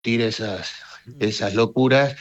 discutir esas locuras,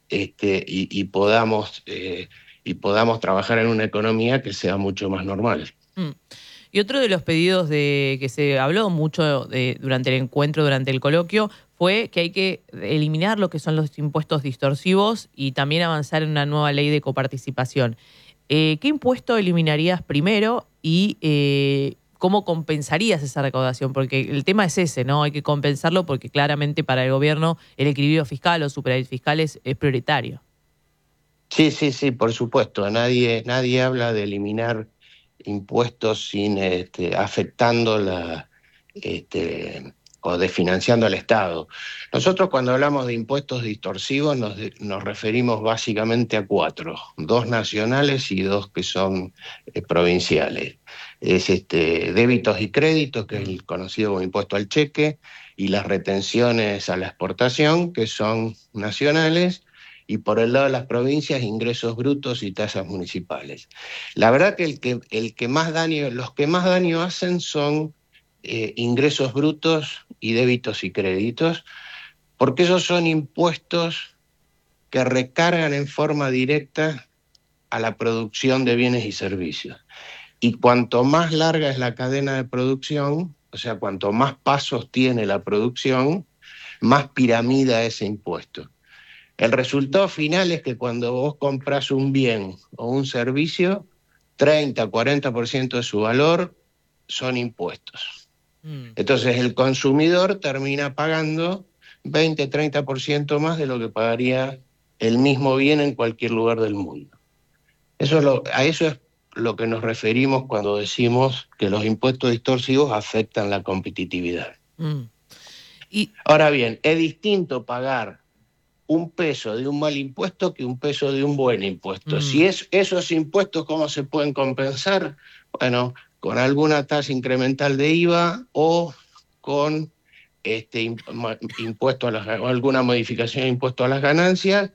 y podamos trabajar en una economía que sea mucho más normal. Mm. Y otro de los pedidos de que se habló mucho durante el encuentro, durante el coloquio, fue que hay que eliminar lo que son los impuestos distorsivos y también avanzar en una nueva ley de coparticipación. ¿Qué impuesto eliminarías primero y cómo compensarías esa recaudación? Porque el tema es ese, ¿no? Hay que compensarlo porque claramente para el gobierno el equilibrio fiscal o superávit fiscal es prioritario. Sí, sí, sí, por supuesto. Nadie habla de eliminar impuestos sin afectando o desfinanciando al Estado. Nosotros cuando hablamos de impuestos distorsivos nos referimos básicamente a cuatro: dos nacionales y dos que son provinciales. Es débitos y créditos, que es el conocido como impuesto al cheque, y las retenciones a la exportación, que son nacionales, y por el lado de las provincias, ingresos brutos y tasas municipales. La verdad que los que más daño hacen son ingresos brutos y débitos y créditos, porque esos son impuestos que recargan en forma directa a la producción de bienes y servicios. Y cuanto más larga es la cadena de producción, o sea, cuanto más pasos tiene la producción, más piramida ese impuesto. El resultado final es que cuando vos compras un bien o un servicio, 30-40% de su valor son impuestos. Mm. Entonces el consumidor termina pagando 20-30% más de lo que pagaría el mismo bien en cualquier lugar del mundo. A eso es lo que nos referimos cuando decimos que los impuestos distorsivos afectan la competitividad. Mm. Y Ahora bien, es distinto pagar un peso de un mal impuesto que un peso de un buen impuesto. mm, Si es esos impuestos, ¿cómo se pueden compensar? Bueno, con alguna tasa incremental de IVA o con impuesto o alguna modificación de impuesto a las ganancias,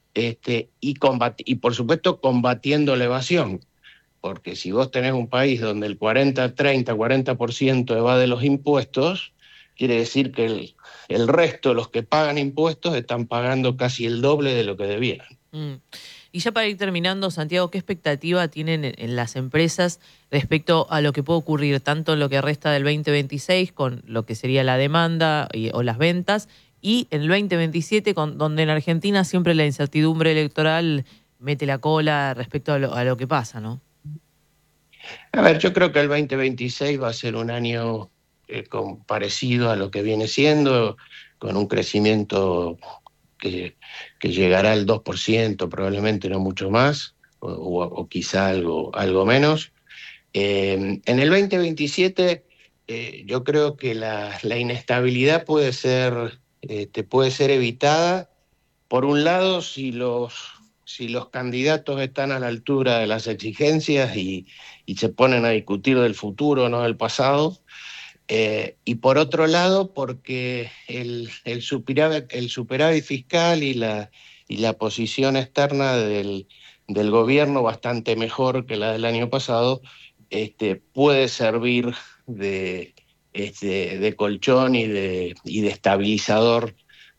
y por supuesto combatiendo la evasión. Porque si vos tenés un país donde el 40 evade los impuestos, quiere decir que el resto, los que pagan impuestos, están pagando casi el doble de lo que debieran. mm. Y ya para ir terminando, Santiago, ¿qué expectativa tienen en las empresas respecto a lo que puede ocurrir tanto en lo que resta del 2026 con lo que sería la demanda o las ventas y en el 2027 donde en Argentina siempre la incertidumbre electoral mete la cola respecto a lo que pasa, ¿no? A ver, yo creo que el 2026 va a ser un año parecido a lo que viene siendo, con un crecimiento que, que llegará al 2%, probablemente no mucho más, o quizá algo menos. En el 2027, yo creo que la inestabilidad puede ser evitada, por un lado, si los candidatos están a la altura de las exigencias y se ponen a discutir del futuro, no del pasado. Y por otro lado, porque el superávit fiscal y la posición externa del gobierno, bastante mejor que la del año pasado, puede servir de, de colchón y de estabilizador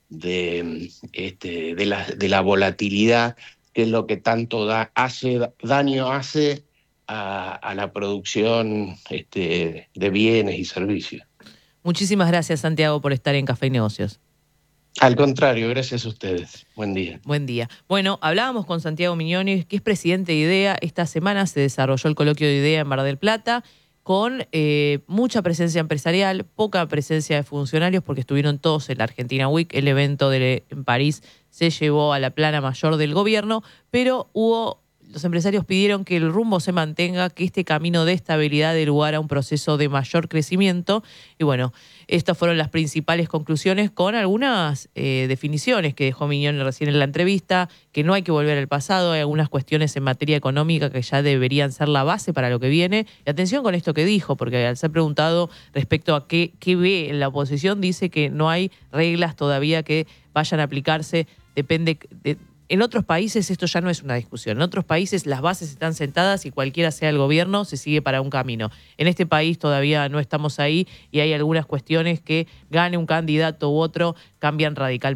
de la volatilidad, que es lo que tanto daño hace a la producción de bienes y servicios. Muchísimas gracias, Santiago, por estar en Café y Negocios. Al contrario, gracias a ustedes. Buen día. Buen día. Bueno, hablábamos con Santiago Mignoni, que es presidente de IDEA. Esta semana se desarrolló el coloquio de IDEA en Mar del Plata, con mucha presencia empresarial, poca presencia de funcionarios, porque estuvieron todos en la Argentina Week. El evento en París se llevó a la plana mayor del gobierno, pero los empresarios pidieron que el rumbo se mantenga, que este camino de estabilidad dé lugar a un proceso de mayor crecimiento. Y bueno, estas fueron las principales conclusiones, con algunas definiciones que dejó Mignoni recién en la entrevista: que no hay que volver al pasado, hay algunas cuestiones en materia económica que ya deberían ser la base para lo que viene. Y atención con esto que dijo, porque al ser preguntado respecto a qué ve en la oposición, dice que no hay reglas todavía que vayan a aplicarse, depende En otros países esto ya no es una discusión. En otros países las bases están sentadas y cualquiera sea el gobierno se sigue para un camino. En este país todavía no estamos ahí y hay algunas cuestiones que gane un candidato u otro cambian radicalmente.